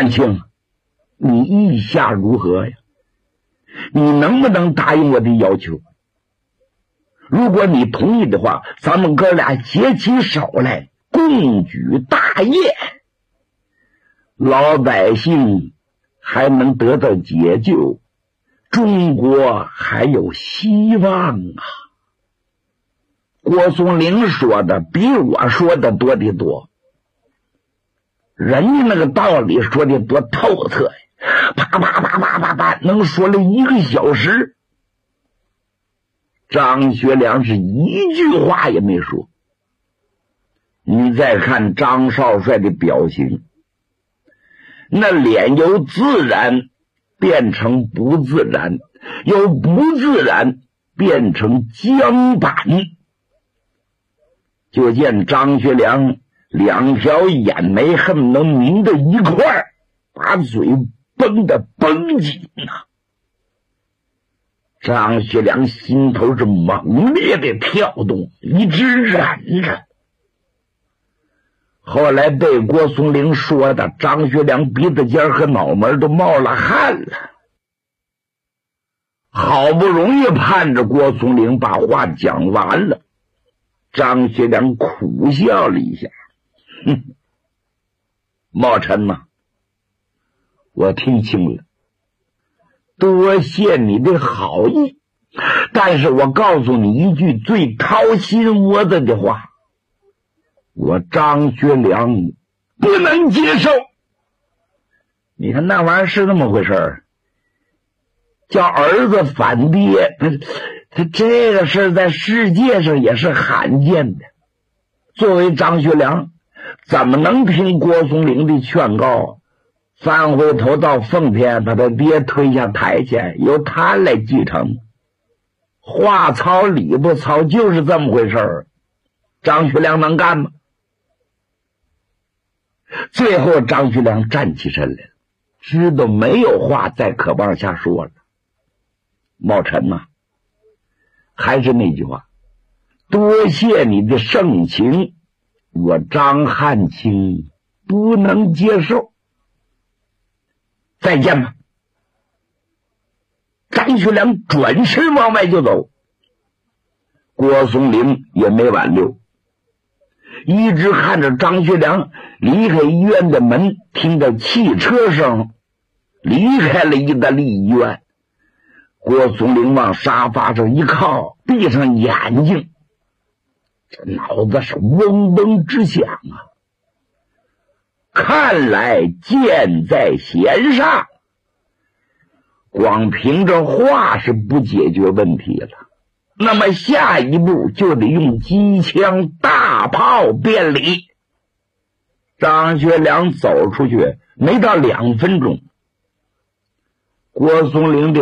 汉卿，你意下如何呀？你能不能答应我的要求？如果你同意的话，咱们哥俩结起手来，共举大业，老百姓还能得到解救，中国还有希望啊！郭松龄说的比我说的多得多，人家那个道理说的多透彻呀，啪啪啪啪啪啪，能说了1个小时。张学良是一句话也没说。你再看张少帅的表情，那脸由自然变成不自然，由不自然变成僵板。就见张学良2条眼眉恨不能抿到一块儿，把嘴绷得绷紧啊！张学良心头是猛烈的跳动，一直忍着。后来被郭松龄说的，张学良鼻子尖和脑门都冒了汗了。好不容易盼着郭松龄把话讲完了，张学良苦笑了一下，茂臣呐，我听清了，多谢你的好意，但是我告诉你一句最掏心窝子的话，我张学良不能接受。你看那玩意儿是那么回事儿，叫儿子反爹，这个事在世界上也是罕见的。作为张学良，怎么能听郭松龄的劝告，翻回头到奉天把他爹推下台去，由他来继承？话糙理不糙，就是这么回事儿。张学良能干吗？最后张学良站起身来了，知道没有话再可往下说了。茂臣呐，还是那句话，多谢你的盛情，我张汉卿不能接受。再见吧。张学良转身往外就走，郭松龄也没挽留，一直看着张学良离开医院的门，听到汽车声，离开了意大利医院。郭松龄往沙发上一靠，闭上眼睛，这脑子是嗡嗡直响啊！看来箭在弦上，光凭着话是不解决问题了，那么下一步就得用机枪大炮便利。张学良走出去没到2分钟，郭松龄的